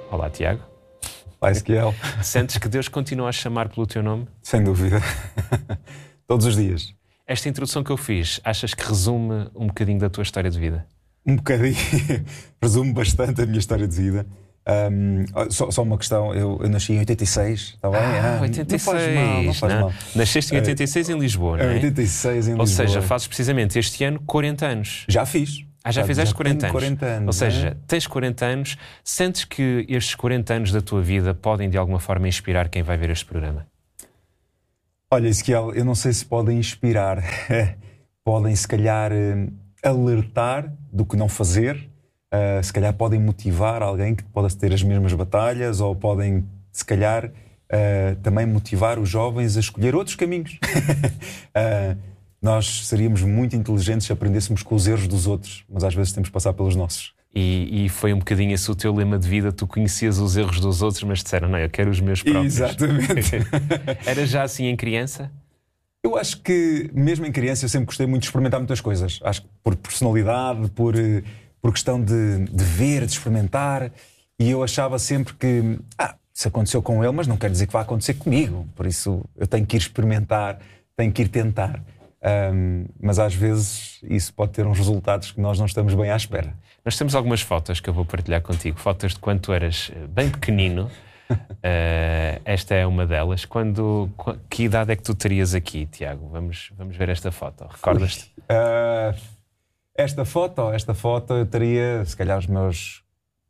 Olá, Tiago. Olá, Ezequiel. Sentes que Deus continua a chamar pelo teu nome? Sem dúvida. Todos os dias. Esta introdução que eu fiz, achas que resume um bocadinho da tua história de vida? Um bocadinho. Resume bastante a minha história de vida. Só uma questão. Eu nasci em 86, está bem? 86. Não faz mal. Nasceste em 86 em Lisboa, não é? 86 em Lisboa. Ou seja, fazes precisamente este ano 40 anos. Já fiz. Já fizeste 40 anos. 40 anos. Ou seja, tens 40 anos. Sentes que estes 40 anos da tua vida podem de alguma forma inspirar quem vai ver este programa? Olha, Ezequiel, eu não sei se podem inspirar. Podem, se calhar, alertar do que não fazer. Se calhar podem motivar alguém que possa ter as mesmas batalhas, ou podem, se calhar, também motivar os jovens a escolher outros caminhos. Nós seríamos muito inteligentes se aprendêssemos com os erros dos outros, mas às vezes temos que passar pelos nossos. E foi um bocadinho esse o teu lema de vida. Tu conhecias os erros dos outros, mas disseram, não, eu quero os meus próprios. Exatamente. Era já assim em criança? Eu acho que, mesmo em criança, eu sempre gostei muito de experimentar muitas coisas. Acho que por personalidade, por questão de ver, de experimentar. E eu achava sempre que, isso aconteceu com ele, mas não quer dizer que vai acontecer comigo. Por isso, eu tenho que ir experimentar, tenho que ir tentar. Mas às vezes isso pode ter uns resultados que nós não estamos bem à espera. Nós temos algumas fotos que eu vou partilhar contigo. Fotos de quando tu eras bem pequenino. Esta é uma delas. Que idade é que tu terias aqui, Tiago? Vamos ver esta foto. Recordas-te? Esta foto eu teria, se calhar, os meus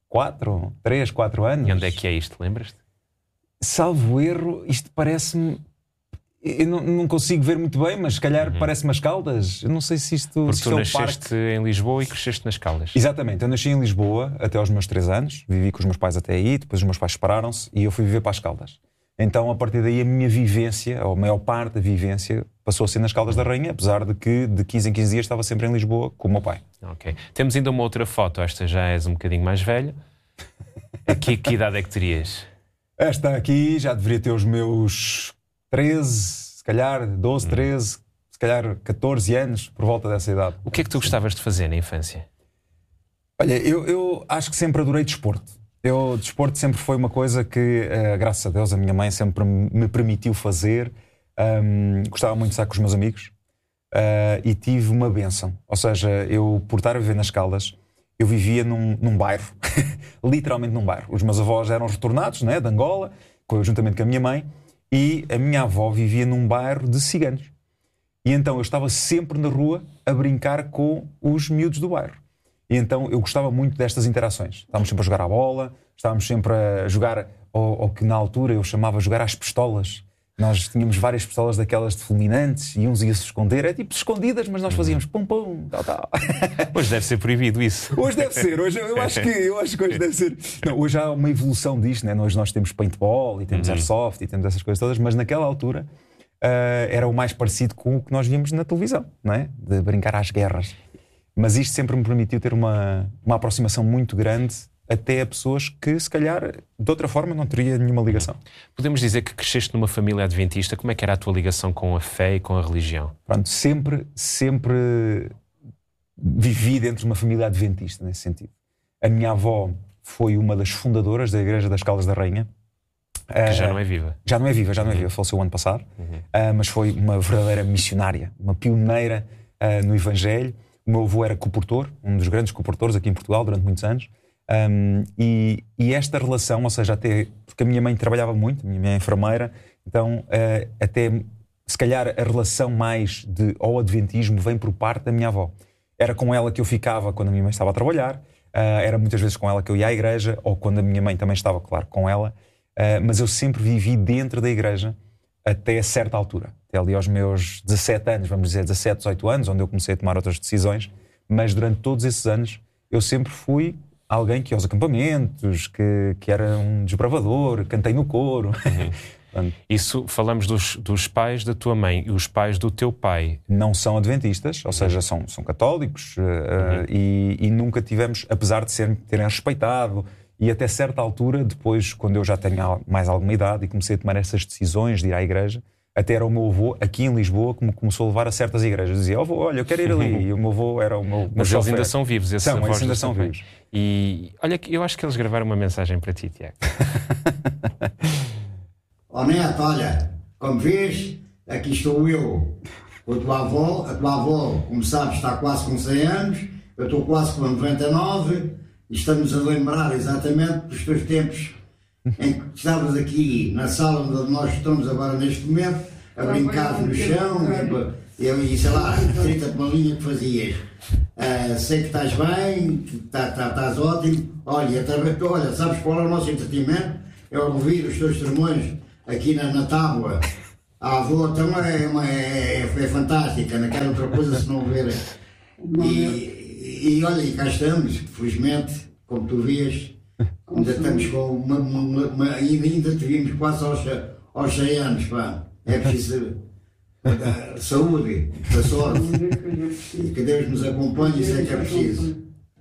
3, 4 anos. E onde é que é isto? Lembras-te? Salvo erro, isto parece-me... Eu não consigo ver muito bem, mas se calhar parece-me as Caldas. Eu não sei se isto... Porque tu nasceste em Lisboa e cresceste nas Caldas. Exatamente, eu nasci em Lisboa até aos meus 3 anos. Vivi com os meus pais até aí, depois os meus pais separaram-se e eu fui viver para as Caldas. Então, a partir daí, a minha vivência, ou a maior parte da vivência, passou a ser nas Caldas da Rainha, apesar de que de 15 em 15 dias estava sempre em Lisboa com o meu pai. Ok. Temos ainda uma outra foto. Esta já és um bocadinho mais velho. Aqui, que idade é que terias? Esta aqui já deveria ter os meus 13, se calhar 12, 13, se calhar 14 anos, por volta dessa idade. O que é que tu gostavas de fazer na infância? Olha, eu acho que sempre adorei desporto. Desporto sempre foi uma coisa que, graças a Deus, a minha mãe sempre me permitiu fazer. Gostava muito de estar com os meus amigos e tive uma bênção. Ou seja, eu, por estar a viver nas Caldas, eu vivia num bairro, literalmente num bairro. Os meus avós eram retornados, né, de Angola, juntamente com a minha mãe, e a minha avó vivia num bairro de ciganos. E então eu estava sempre na rua a brincar com os miúdos do bairro. E então eu gostava muito destas interações. Estávamos sempre a jogar à bola, estávamos sempre a jogar ao que na altura eu chamava jogar às pistolas. Nós tínhamos várias pistolas daquelas de fulminantes e uns iam-se esconder. É tipo escondidas, mas nós fazíamos pum pum, tal, tal. Hoje deve ser proibido isso. Hoje deve ser. Eu acho que hoje deve ser. Não, hoje há uma evolução disto, né? Hoje nós temos paintball e temos airsoft e temos essas coisas todas, mas naquela altura era o mais parecido com o que nós víamos na televisão, não é? De brincar às guerras. Mas isto sempre me permitiu ter uma aproximação muito grande até a pessoas que, se calhar, de outra forma, não teria nenhuma ligação. Podemos dizer que cresceste numa família adventista. Como é que era a tua ligação com a fé e com a religião? Pronto, sempre vivi dentro de uma família adventista, nesse sentido. A minha avó foi uma das fundadoras da Igreja das Caldas da Rainha. Que já não é viva. Já não é viva, faleceu o ano passado. Mas foi uma verdadeira missionária, uma pioneira no Evangelho. O meu avô era coportor, um dos grandes coportores aqui em Portugal durante muitos anos. E esta relação, ou seja, até porque a minha mãe trabalhava muito, a minha mãe é enfermeira, então até se calhar a relação mais ao adventismo vem por parte da minha avó. Era com ela que eu ficava quando a minha mãe estava a trabalhar, era muitas vezes com ela que eu ia à igreja, ou quando a minha mãe também estava, claro, com ela, mas eu sempre vivi dentro da igreja até a certa altura, até ali aos meus 17 anos, vamos dizer 17, 18 anos, onde eu comecei a tomar outras decisões, mas durante todos esses anos eu sempre fui alguém que ia aos acampamentos, que era um desbravador, cantei no coro. Isso, falamos dos pais da tua mãe e os pais do teu pai. Não são adventistas, ou seja, são católicos e nunca tivemos, apesar de terem respeitado, e até certa altura, depois, quando eu já tenho mais alguma idade e comecei a tomar essas decisões de ir à igreja, Até era o meu avô, aqui em Lisboa, que me começou a levar a certas igrejas. Dizia, avô, olha, eu quero ir ali. E o meu avô era o meu Mas chofer. eles ainda são vivos, esses avós eles ainda são vivos. E olha, eu acho que eles gravaram uma mensagem para ti, Tiago. Neto, olha, como vês, aqui estou eu. A tua avó, como sabes, está quase com 100 anos, eu estou quase com 99, e estamos a lembrar exatamente dos teus tempos em que estavas aqui na sala onde nós estamos agora neste momento, a brincar no chão, e sei lá, 30 malinha que fazias. Sei que estás bem, que estás ótimo. Olha, sabes qual é o nosso entretenimento? É ouvir os teus sermões aqui na tábua. A avó também é fantástica, não quero outra coisa se não ver. E olha, e cá estamos, felizmente, como tu vês, ainda estamos com ainda te vimos quase aos 100 anos, pá. É preciso saúde, da sorte, e que Deus nos acompanhe, isso é que é preciso.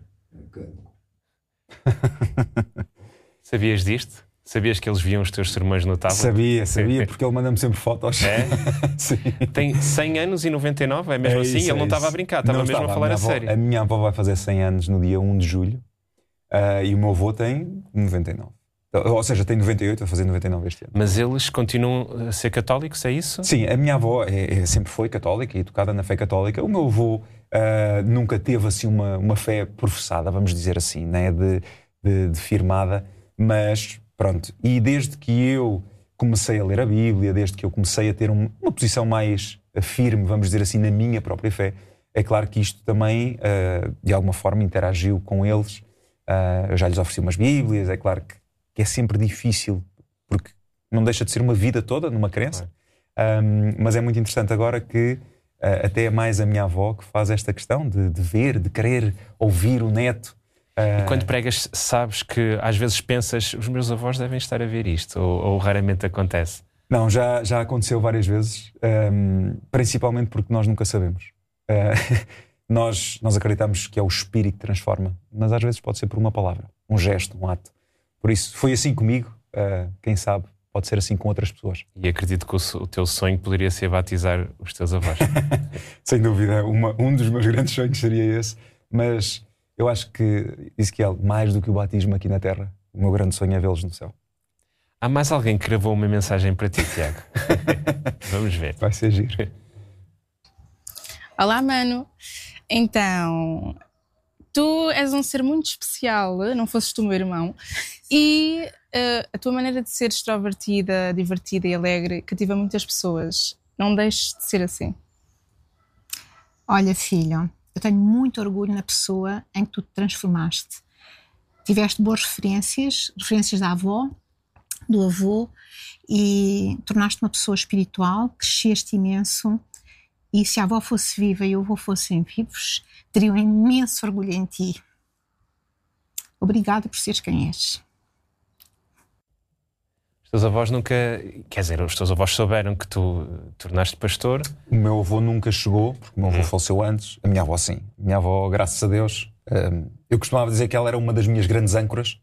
Sabias disto? Sabias que eles viam os teus sermões no tablet? Sabia, porque ele manda-me sempre fotos. É? Sim. Tem 100 anos e 99, é mesmo assim? Ele não estava a brincar, estava mesmo a falar a sério. A minha avó vai fazer 100 anos no dia 1 de julho e o meu avô tem 99. Ou seja, tem 98, vai fazer 99 este ano. Mas eles continuam a ser católicos, é isso? Sim, a minha avó sempre foi católica e educada na fé católica. O meu avô nunca teve assim uma fé professada, vamos dizer assim, né? de firmada, mas pronto. E desde que eu comecei a ler a Bíblia, desde que eu comecei a ter uma posição mais firme, vamos dizer assim, na minha própria fé, é claro que isto também, de alguma forma, interagiu com eles. Eu já lhes ofereci umas Bíblias, é claro que é sempre difícil, porque não deixa de ser uma vida toda numa crença. Mas é muito interessante agora que até é mais a minha avó que faz esta questão de ver, de querer ouvir o neto. E quando pregas, sabes que às vezes pensas, os meus avós devem estar a ver isto, ou raramente acontece? Não, já aconteceu várias vezes, principalmente porque nós nunca sabemos. Nós acreditamos que é o Espírito que transforma, mas às vezes pode ser por uma palavra, um gesto, um ato. Por isso, foi assim comigo, quem sabe, pode ser assim com outras pessoas. E acredito que o teu sonho poderia ser batizar os teus avós. Sem dúvida, um dos meus grandes sonhos seria esse, mas eu acho que, Ezequiel, mais do que o batismo aqui na Terra, o meu grande sonho é vê-los no céu. Há mais alguém que gravou uma mensagem para ti, Tiago? Vamos ver. Vai ser giro. Olá, mano. Então, tu és um ser muito especial, não fosses tu meu irmão, e a tua maneira de ser extrovertida, divertida e alegre cativa muitas pessoas. Não deixes de ser assim. Olha, filho, eu tenho muito orgulho na pessoa em que tu te transformaste. Tiveste boas referências da avó, do avô, e tornaste uma pessoa espiritual, cresceste imenso. E se a avó fosse viva e o avô fossem vivos, teria um imenso orgulho em ti. Obrigada por seres quem és. Os teus avós nunca... Quer dizer, os teus avós souberam que tu tornaste pastor? O meu avô nunca chegou, porque o meu avô faleceu antes. A minha avó, sim. A minha avó, graças a Deus, eu costumava dizer que ela era uma das minhas grandes âncoras.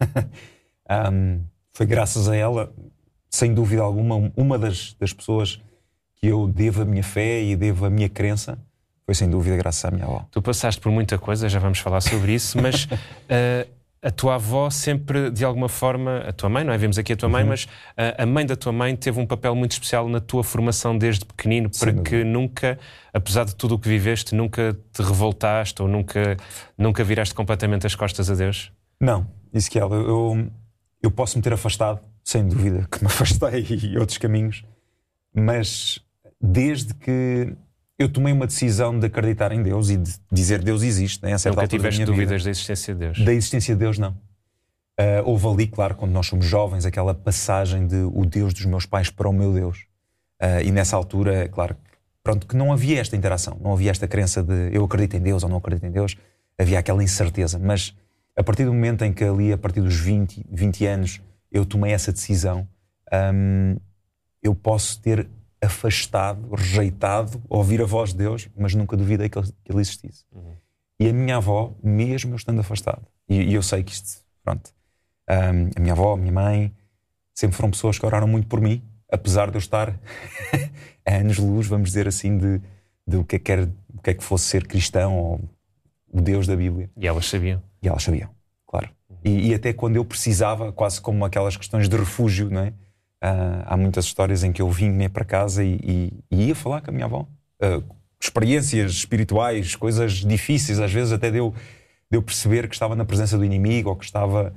Foi graças a ela, sem dúvida alguma, uma das pessoas que eu devo a minha fé e devo a minha crença, foi sem dúvida graças à minha avó. Tu passaste por muita coisa, já vamos falar sobre isso, mas a tua avó sempre, de alguma forma, a tua mãe, não é? Vemos aqui a tua mãe, mas a mãe da tua mãe teve um papel muito especial na tua formação desde pequenino, para que nunca, apesar de tudo o que viveste, nunca te revoltaste ou nunca viraste completamente as costas a Deus? Não, Ezequiel, eu posso me ter afastado, sem dúvida que me afastei e outros caminhos, mas desde que eu tomei uma decisão de acreditar em Deus e de dizer Deus existe, né? Nunca tiveste dúvidas da existência de Deus? Da existência de Deus, não. Houve ali, claro, quando nós somos jovens, aquela passagem de o Deus dos meus pais para o meu Deus. E nessa altura, é claro, pronto, que não havia esta interação, não havia esta crença de eu acredito em Deus ou não acredito em Deus, havia aquela incerteza. Mas a partir do momento em que ali, a partir dos 20 anos, eu tomei essa decisão, eu posso ter afastado, rejeitado, ouvir a voz de Deus, mas nunca duvidei que ele existisse. E a minha avó, mesmo eu estando afastado, e eu sei que isto, pronto, a minha avó, a minha mãe, sempre foram pessoas que oraram muito por mim, apesar de eu estar anos-luz, vamos dizer assim, de o que é que fosse ser cristão ou o Deus da Bíblia. E elas sabiam. E elas sabiam, claro. E até quando eu precisava, quase como aquelas questões de refúgio, não é? Há muitas histórias em que eu vinha para casa e ia falar com a minha avó. Experiências espirituais, coisas difíceis, às vezes até deu perceber que estava na presença do inimigo ou que estava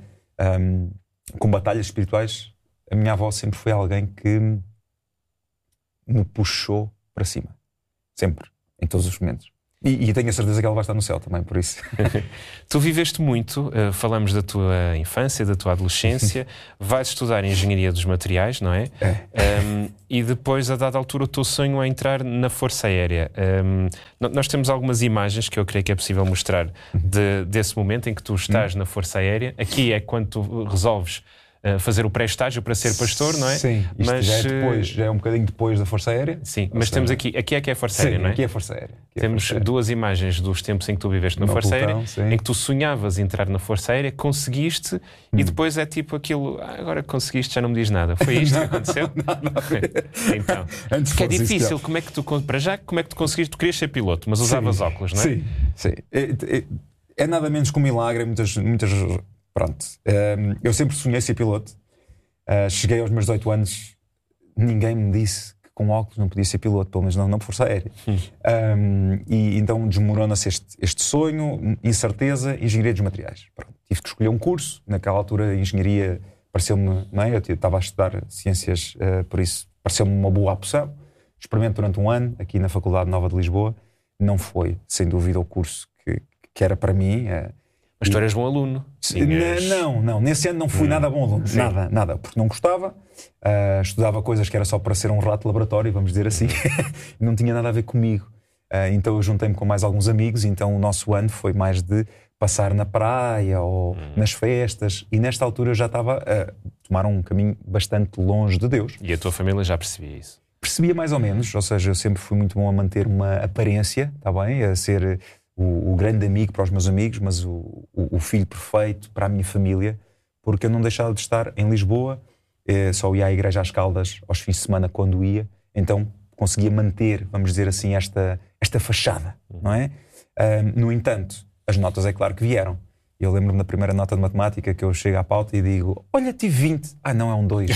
com batalhas espirituais. A minha avó sempre foi alguém que me puxou para cima. Sempre, em todos os momentos. E tenho a certeza que ela vai estar no céu também, por isso. Tu viveste muito, falamos da tua infância, da tua adolescência, vais estudar Engenharia dos Materiais, não é? E depois, a dada altura, o teu sonho é entrar na Força Aérea. Nós temos algumas imagens que eu creio que é possível mostrar desse momento em que tu estás na Força Aérea. Aqui é quando tu resolves fazer o pré-estágio para ser pastor, não é? Sim, isto já é depois, já é um bocadinho depois da Força Aérea. Sim, mas temos aqui é que é a Força Aérea, não é? Aqui é a Força Aérea. Temos duas imagens dos tempos em que tu viveste na Força Aérea, em que tu sonhavas entrar na Força Aérea, conseguiste, e depois é tipo aquilo, agora conseguiste, já não me diz nada. Foi isto que aconteceu? Então, que é difícil, como é que tu conseguiste? Tu querias ser piloto, mas usavas óculos, não é? Sim. É nada menos que um milagre, muitas. Pronto, eu sempre sonhei ser piloto. Cheguei aos meus 18 anos, ninguém me disse que com óculos não podia ser piloto, pelo menos não na Força Aérea. E então desmorona-se este sonho, incerteza, Engenharia dos Materiais. Pronto, tive que escolher um curso. Naquela altura, a engenharia pareceu-me, não é? Eu estava a estudar ciências, por isso pareceu-me uma boa opção. Experimento durante um ano aqui na Faculdade Nova de Lisboa. Não foi, sem dúvida, o curso que era para mim. Mas tu eras bom aluno. Não. Nesse ano não fui nada bom aluno. Nada. Porque não gostava. Estudava coisas que era só para ser um rato de laboratório, vamos dizer assim. Não tinha nada a ver comigo. Então eu juntei-me com mais alguns amigos. Então o nosso ano foi mais de passar na praia ou nas festas. E nesta altura eu já estava a tomar um caminho bastante longe de Deus. E a tua família já percebia isso? Percebia mais ou menos. Ou seja, eu sempre fui muito bom a manter uma aparência, está bem? A ser o grande amigo para os meus amigos, mas o filho perfeito para a minha família, porque eu não deixava de estar em Lisboa, só ia à igreja às Caldas aos fins de semana quando ia, então conseguia manter, vamos dizer assim, esta fachada, não é? No entanto, as notas é claro que vieram. Eu lembro-me da primeira nota de matemática que eu chego à pauta e digo, olha, tive 20. Não, é um 2.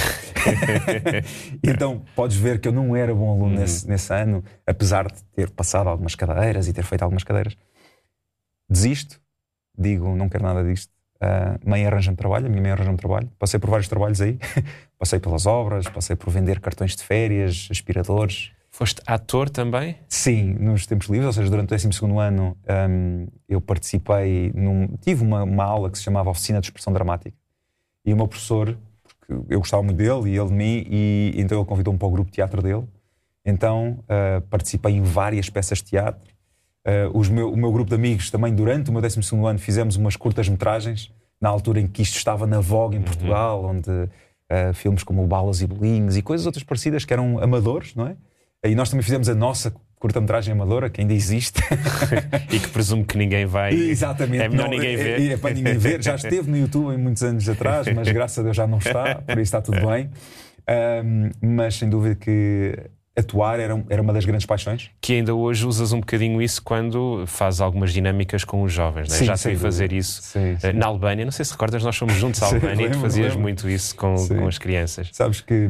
Então, podes ver que eu não era bom aluno nesse ano, apesar de ter passado algumas cadeiras e ter feito algumas cadeiras. Desisto, digo, não quero nada disto. Mãe arranja-me trabalho, a minha mãe arranja-me trabalho. Passei por vários trabalhos aí. Passei pelas obras, passei por vender cartões de férias, aspiradores. Foste ator também? Sim, nos tempos livres, ou seja, durante o 12º ano eu participei, tive uma aula que se chamava Oficina de Expressão Dramática. E o meu professor, porque eu gostava muito dele e ele de mim, e então ele convidou-me para o grupo de teatro dele. Então participei em várias peças de teatro. O meu grupo de amigos também, durante o meu 12º ano, fizemos umas curtas-metragens, na altura em que isto estava na voga em Portugal, onde filmes como Balas e Bolinhos e coisas outras parecidas que eram amadores, não é? E nós também fizemos a nossa curta-metragem amadora, que ainda existe. E que presumo que ninguém vai... Exatamente. É melhor ninguém ver. É para ninguém ver. Já esteve no YouTube em muitos anos atrás, mas graças a Deus já não está, por isso está tudo bem. Mas sem dúvida que atuar era uma das grandes paixões. Que ainda hoje usas um bocadinho isso quando fazes algumas dinâmicas com os jovens, não é? Sim, já sei fazer isso. Sim. Na Albânia, não sei se recordas, nós fomos juntos à Albânia e tu fazias muito isso com as crianças. Sabes que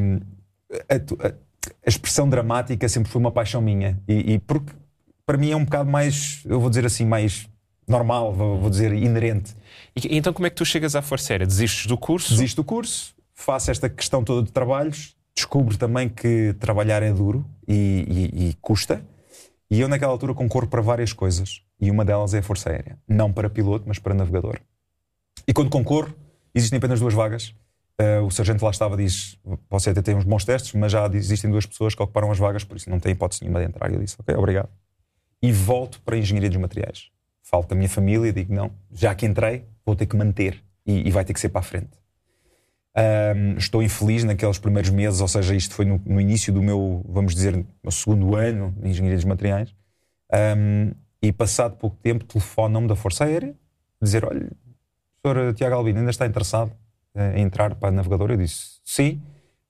a expressão dramática sempre foi uma paixão minha e porque para mim é um bocado mais, eu vou dizer assim, mais normal, vou dizer inerente. E então como é que tu chegas à Força Aérea? Desistes do curso? Desisto do curso, faço esta questão toda de trabalhos, descubro também que trabalhar é duro e custa, e eu naquela altura concorro para várias coisas e uma delas é a Força Aérea, não para piloto mas para navegador. E quando concorro existem apenas 2 vagas. O sargento lá estava, diz, você até tem uns bons testes, mas já existem 2 pessoas que ocuparam as vagas, por isso não tem hipótese nenhuma de entrar. E eu disse, ok, obrigado. E volto para a Engenharia dos Materiais. Falo com a minha família e digo, não, já que entrei, vou ter que manter e vai ter que ser para a frente. Estou infeliz naqueles primeiros meses, ou seja, isto foi no início do meu, vamos dizer, meu 2º ano de Engenharia dos Materiais. E passado pouco tempo, telefonam-me da Força Aérea, dizer, olha, professor Tiago Albino, ainda está interessado em entrar para navegador? Eu disse, sim.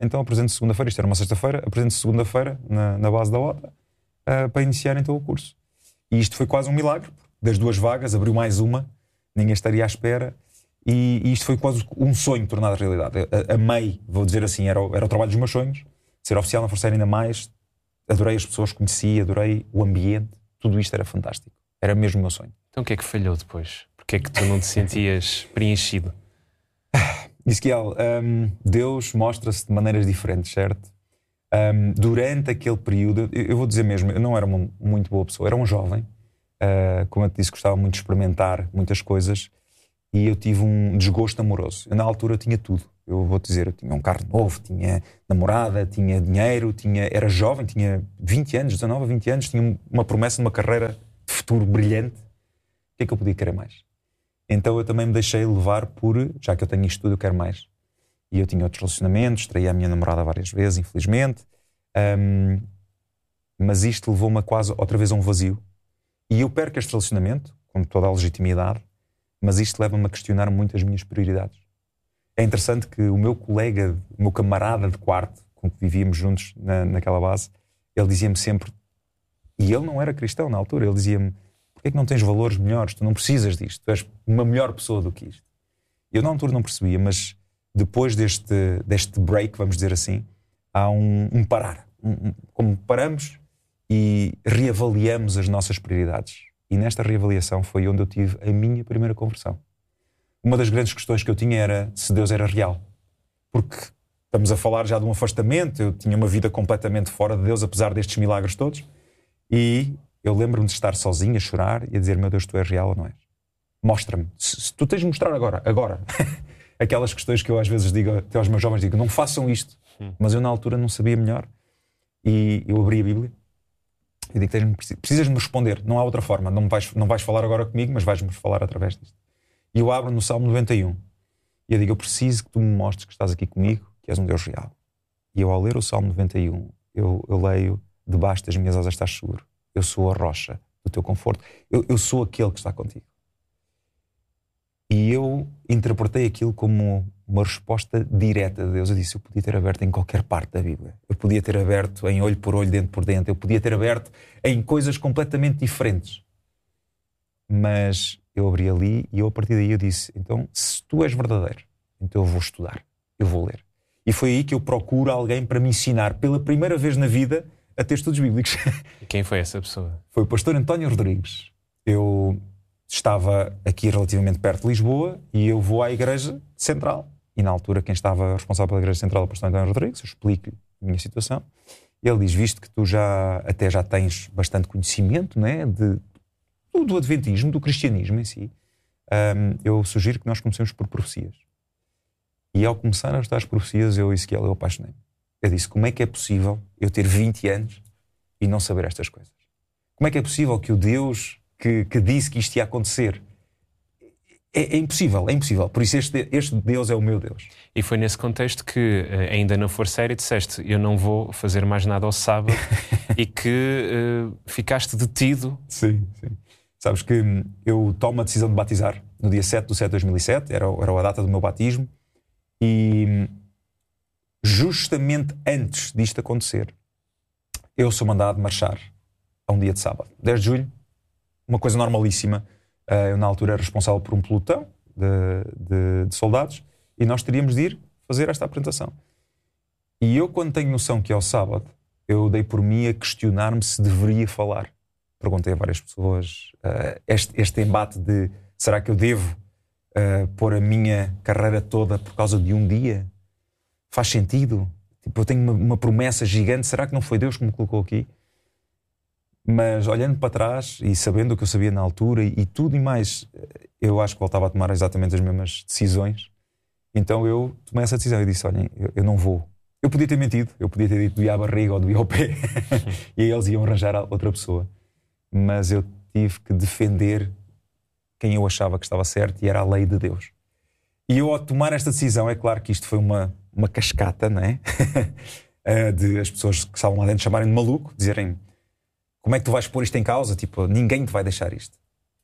então apresento-se segunda-feira, isto era uma sexta-feira, apresento-se segunda-feira na base da OTA para iniciar então o curso. E isto foi quase um milagre. Das 2 vagas, abriu mais uma, ninguém estaria à espera. E isto foi quase um sonho tornado realidade. Amei, vou dizer assim, era o trabalho dos meus sonhos. Ser oficial na Força Aérea ainda mais. Adorei as pessoas que conheci, adorei o ambiente. Tudo isto era fantástico. Era mesmo o meu sonho. Então o que é que falhou depois? Porque é que tu não te sentias preenchido? Ezequiel, Deus mostra-se de maneiras diferentes, certo? Durante aquele período, eu vou dizer mesmo, eu não era uma muito boa pessoa, era um jovem, como eu te disse, gostava muito de experimentar muitas coisas e eu tive um desgosto amoroso. Eu, na altura, tinha tudo. Eu vou-te dizer, eu tinha um carro novo, tinha namorada, tinha dinheiro, era jovem, tinha 20 anos, 19 a 20 anos, tinha uma promessa de uma carreira de futuro brilhante. O que é que eu podia querer mais? Então eu também me deixei levar por, já que eu tenho isto tudo, eu quero mais. E eu tinha outros relacionamentos, traí a minha namorada várias vezes, infelizmente. Mas isto levou-me quase outra vez a um vazio. E eu perco este relacionamento, com toda a legitimidade, mas isto leva-me a questionar muito as minhas prioridades. É interessante que o meu colega, o meu camarada de quarto, com que vivíamos juntos naquela base, ele dizia-me sempre, e ele não era cristão na altura, ele dizia-me: porquê é que não tens valores melhores? Tu não precisas disto, tu és uma melhor pessoa do que isto. Eu na altura não percebia, mas depois deste break, vamos dizer assim, há um parar. Como paramos e reavaliamos as nossas prioridades. E nesta reavaliação foi onde eu tive a minha primeira conversão. Uma das grandes questões que eu tinha era se Deus era real. Porque estamos a falar já de um afastamento, eu tinha uma vida completamente fora de Deus, apesar destes milagres todos. E eu lembro-me de estar sozinho a chorar e a dizer: meu Deus, tu és real ou não és? Mostra-me. Se tu tens de mostrar agora. Aquelas questões que eu às vezes digo até aos meus jovens, digo: não façam isto. Mas eu na altura não sabia melhor. E eu abri a Bíblia e digo: precisas-me responder, não há outra forma. Não vais falar agora comigo, mas vais-me falar através disto. E eu abro no Salmo 91 e eu digo: eu preciso que tu me mostres que estás aqui comigo, que és um Deus real. E eu, ao ler o Salmo 91, eu leio: debaixo das minhas asas estás seguro, eu sou a rocha do teu conforto, eu sou aquele que está contigo. E eu interpretei aquilo como uma resposta direta de Deus. Eu disse: eu podia ter aberto em qualquer parte da Bíblia, eu podia ter aberto em olho por olho, dentro por dentro, eu podia ter aberto em coisas completamente diferentes, mas eu abri ali e eu, a partir daí eu disse: então, se tu és verdadeiro, então eu vou estudar, eu vou ler. E foi aí que eu procuro alguém para me ensinar pela primeira vez na vida a ter estudos bíblicos. E quem foi essa pessoa? Foi o pastor António Rodrigues. Eu estava aqui relativamente perto de Lisboa e eu vou à Igreja Central. E na altura quem estava responsável pela Igreja Central é o pastor António Rodrigues. Eu explico-lhe a minha situação. E ele diz: visto que tu já tens bastante conhecimento, né, do adventismo, do cristianismo em si, eu sugiro que nós comecemos por profecias. E ao começar a estudar as profecias, eu apaixonei-me. Eu disse: como é que é possível eu ter 20 anos e não saber estas coisas? Como é que é possível que o Deus que disse que isto ia acontecer... É impossível, é impossível. Por isso este Deus é o meu Deus. E foi nesse contexto que, ainda na Força Aérea, disseste: eu não vou fazer mais nada ao sábado, e que ficaste detido. Sim. Sabes que eu tomo a decisão de batizar no dia 7/7/2007, era a data do meu batismo, e justamente antes disto acontecer, eu sou mandado marchar a um dia de sábado, 10 de julho, uma coisa normalíssima. Eu na altura era responsável por um pelotão de soldados e nós teríamos de ir fazer esta apresentação. E eu, quando tenho noção que é ao sábado, eu dei por mim a questionar-me se deveria falar. Perguntei a várias pessoas este embate de: será que eu devo pôr a minha carreira toda por causa de um dia? Faz sentido? Tipo, eu tenho uma promessa gigante, será que não foi Deus que me colocou aqui? Mas olhando para trás e sabendo o que eu sabia na altura e tudo e mais, eu acho que voltava a tomar exatamente as mesmas decisões. Então eu tomei essa decisão e disse: olhem, eu não vou. Eu podia ter mentido, eu podia ter dito: doía a barriga ou doía ao pé. E aí eles iam arranjar outra pessoa. Mas eu tive que defender quem eu achava que estava certo, e era a lei de Deus. E eu, ao tomar esta decisão, é claro que isto foi uma cascata, não é? De as pessoas que estavam lá dentro chamarem de maluco, dizerem: como é que tu vais pôr isto em causa? Tipo, ninguém te vai deixar isto.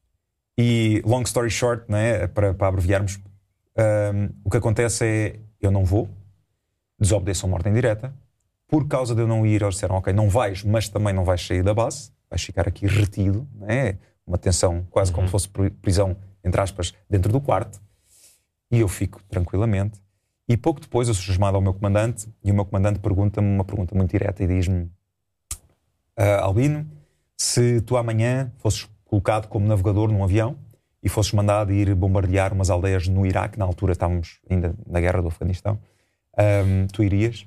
E, long story short, não é? Para abreviarmos, o que acontece é: eu não vou. desobedeçam uma ordem direta. Por causa de eu não ir, eles disseram, ok, não vais, mas também não vais sair da base, vais ficar aqui retido, né? Uma tensão quase como se fosse prisão, entre aspas, dentro do quarto. E eu fico tranquilamente. E pouco depois eu sou chamado ao meu comandante, e o meu comandante pergunta-me uma pergunta muito direta e diz-me: Albino, se tu amanhã fosses colocado como navegador num avião e fosses mandado ir bombardear umas aldeias no Iraque, na altura estávamos ainda na guerra do Afeganistão, tu irias?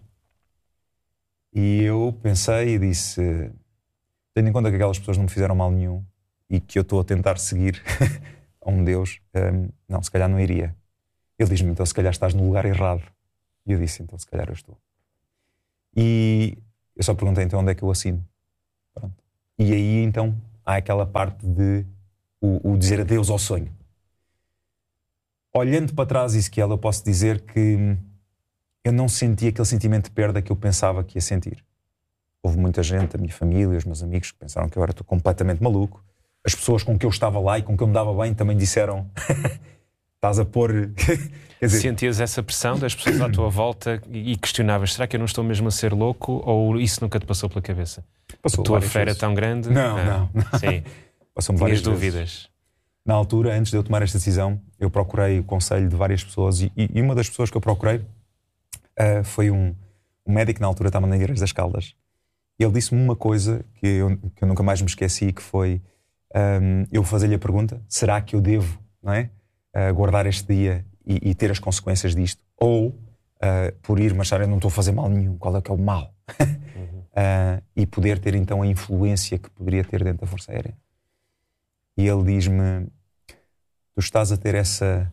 E eu pensei e disse, tendo em conta que aquelas pessoas não me fizeram mal nenhum e que eu estou a tentar seguir a um Deus, não, se calhar não iria. Ele diz-me, então se calhar estás no lugar errado. E eu disse, então se calhar eu estou. E eu só perguntei, então onde é que eu assino? Pronto. E aí então há aquela parte de o dizer adeus ao sonho. Olhando para trás, Ezequiel, eu posso dizer que eu não senti aquele sentimento de perda que eu pensava que ia sentir. Houve muita gente, a minha família, os meus amigos, que pensaram que eu era completamente maluco. As pessoas com que eu estava lá e com que eu me dava bem também disseram estás a pôr... Quer dizer, sentias essa pressão das pessoas à tua volta e questionavas, será que eu não estou mesmo a ser louco, ou isso nunca te passou pela cabeça? Passou a tua várias fé era vezes. tão grande? Não. Sim. Passou-me Tinhas várias dúvidas? vezes. Na altura, antes de eu tomar esta decisão, eu procurei o conselho de várias pessoas e uma das pessoas que eu procurei foi um médico que na altura estava na Igreja das Caldas. E ele disse-me uma coisa que eu nunca mais me esqueci, que foi eu fazer-lhe a pergunta, será que eu devo, não é, guardar este dia e ter as consequências disto? Ou por ir, mas eu não estou a fazer mal nenhum, qual é que é o mal? E poder ter então a influência que poderia ter dentro da Força Aérea. E ele diz-me, tu estás a ter essa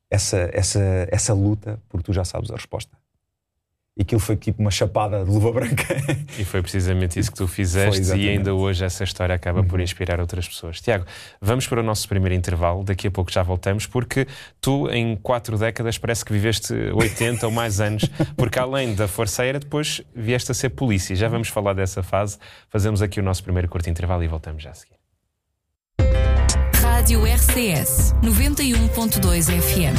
luta porque tu já sabes a resposta. E aquilo foi tipo uma chapada de luva branca. E foi precisamente isso que tu fizeste, e ainda hoje essa história acaba por inspirar outras pessoas. Tiago, vamos para o nosso primeiro intervalo, daqui a pouco já voltamos, porque tu em 4 décadas parece que viveste 80 ou mais anos, porque além da Força Aérea depois vieste a ser polícia. Já vamos falar dessa fase, fazemos aqui o nosso primeiro curto intervalo e voltamos já a seguir. Rádio RCS 91.2 FM.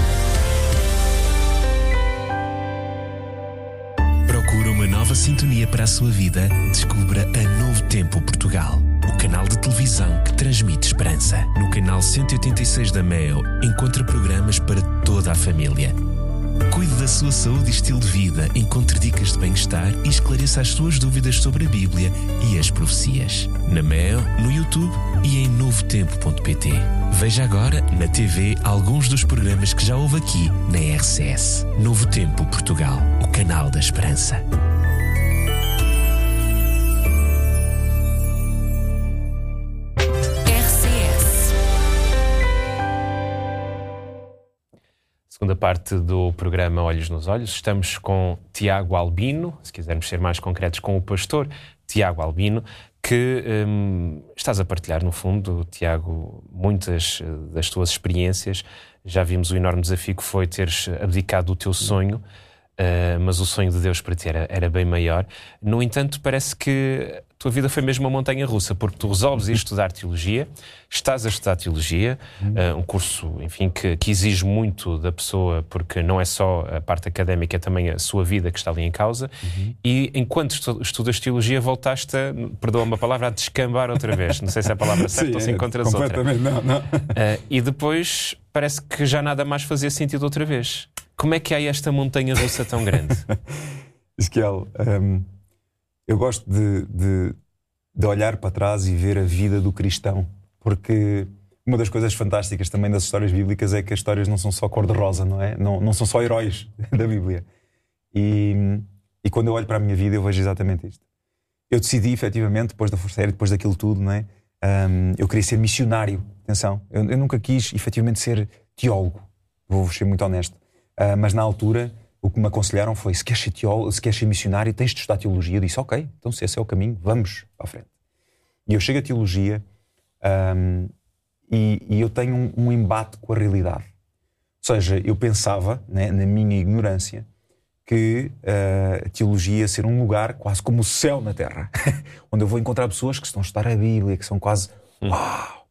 Procura uma nova sintonia para a sua vida? Descubra a Novo Tempo Portugal, o canal de televisão que transmite esperança. No canal 186 da MEO, encontra programas para toda a família. Cuide da sua saúde e estilo de vida, encontre dicas de bem-estar e esclareça as suas dúvidas sobre a Bíblia e as profecias. Na MEO, no YouTube e em novotempo.pt. Veja agora, na TV, alguns dos programas que já houve aqui na RCS. Novo Tempo Portugal, o canal da esperança. Segunda parte do programa Olhos nos Olhos. Estamos com Tiago Albino, se quisermos ser mais concretos, com o pastor Tiago Albino, que estás a partilhar, no fundo, Tiago, muitas das tuas experiências. Já vimos o enorme desafio que foi teres abdicado do teu sonho, mas o sonho de Deus para ti era bem maior. No entanto, parece que a tua vida foi mesmo uma montanha-russa, porque tu resolves ir estudar teologia, estás a estudar teologia, um curso, enfim, que exige muito da pessoa, porque não é só a parte académica, é também a sua vida que está ali em causa, e enquanto estudas teologia voltaste a, perdoa-me a palavra, a descambar outra vez. Não sei se é a palavra certa. Sim, ou se encontras outra. Não. E depois parece que já nada mais fazia sentido outra vez. Como é que há esta montanha-russa tão grande? Ezequiel, eu gosto de olhar para trás e ver a vida do cristão, porque uma das coisas fantásticas também das histórias bíblicas é que as histórias não são só cor-de-rosa, não é? Não são só heróis da Bíblia. E quando eu olho para a minha vida eu vejo exatamente isto. Eu decidi, efetivamente, depois da Força Aérea, depois daquilo tudo, não é? Eu queria ser missionário. Atenção, eu nunca quis, efetivamente, ser teólogo. Vou ser muito honesto. Mas na altura o que me aconselharam foi, se queres ser teólogo, se queres ser missionário, tens de estudar teologia. Eu disse, ok, então se esse é o caminho, vamos para a frente. E eu chego à teologia e eu tenho um embate com a realidade. Ou seja, eu pensava, né, na minha ignorância, que a teologia ia ser um lugar quase como o céu na terra, onde eu vou encontrar pessoas que estão a estudar a Bíblia, que são quase uau!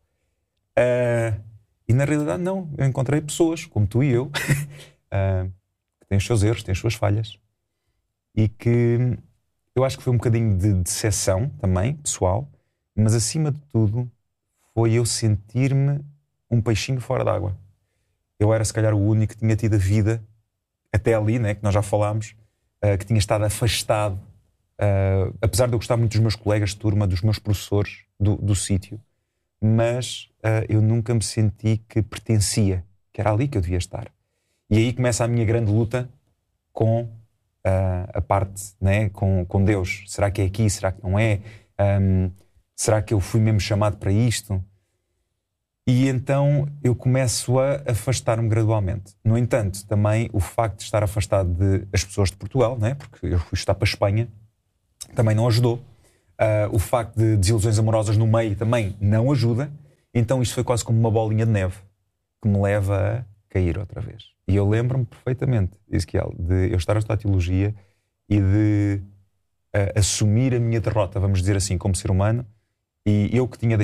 E na realidade não, eu encontrei pessoas como tu e eu, que têm os seus erros, têm as suas falhas, e que eu acho que foi um bocadinho de decepção também, pessoal, mas acima de tudo foi eu sentir-me um peixinho fora d'água. Eu era se calhar o único que tinha tido a vida até ali, né, que nós já falámos, que tinha estado afastado, apesar de eu gostar muito dos meus colegas de turma, dos meus professores do sítio, mas eu nunca me senti que pertencia, que era ali que eu devia estar. E aí começa a minha grande luta com a parte, né, com Deus. Será que é aqui? Será que não é? Será que eu fui mesmo chamado para isto? E então eu começo a afastar-me gradualmente. No entanto, também o facto de estar afastado das pessoas de Portugal, né, porque eu fui estar para a Espanha, também não ajudou. O facto de desilusões amorosas no meio também não ajuda. Então isto foi quase como uma bolinha de neve que me leva a cair outra vez. E eu lembro-me perfeitamente, Ezequiel, de eu estar a estudar teologia e de assumir a minha derrota, vamos dizer assim, como ser humano, e eu que tinha